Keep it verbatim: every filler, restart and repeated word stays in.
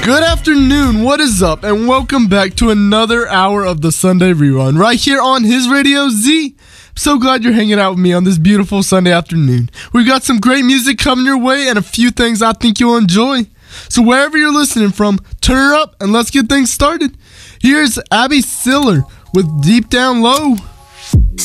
Good afternoon, what is up, and welcome back to another hour of the Sunday Rerun right here on His Radio Z. So glad you're hanging out with me on this beautiful Sunday afternoon. We've got some great music coming your way and a few things I think you'll enjoy. So wherever you're listening from, turn her up and let's get things started. Here's Abby Siller with Deep Down Low.